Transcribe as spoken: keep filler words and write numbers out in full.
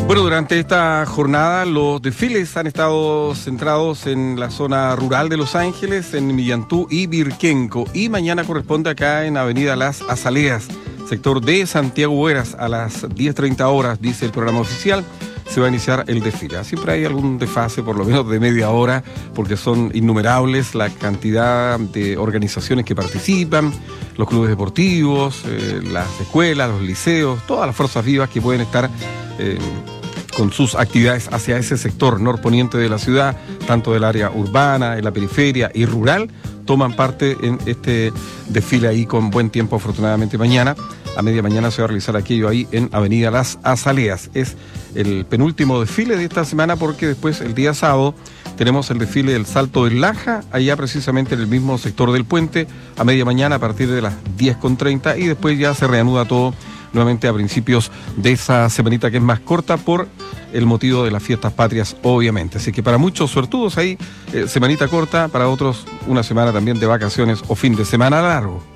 Bueno, durante esta jornada los desfiles han estado centrados en la zona rural de Los Ángeles, en Millantú y Virquenco. Y mañana corresponde acá en Avenida Las Azaleas, sector de Santiago Hueras, a las diez treinta horas, dice el programa oficial. Se va a iniciar el desfile. Siempre hay algún desfase, por lo menos de media hora, porque son innumerables la cantidad de organizaciones que participan, los clubes deportivos, eh, las escuelas, los liceos, todas las fuerzas vivas que pueden estar eh, con sus actividades hacia ese sector norponiente de la ciudad, tanto del área urbana, en la periferia y rural, toman parte en este desfile ahí con buen tiempo, afortunadamente mañana. A media mañana se va a realizar aquello ahí en Avenida Las Azaleas. Es el penúltimo desfile de esta semana porque después, el día sábado, tenemos el desfile del Salto del Laja, allá precisamente en el mismo sector del puente, a media mañana a partir de las diez con treinta, y después ya se reanuda todo nuevamente a principios de esa semanita que es más corta por el motivo de las fiestas patrias, obviamente. Así que para muchos suertudos ahí, eh, semanita corta, para otros una semana también de vacaciones o fin de semana largo.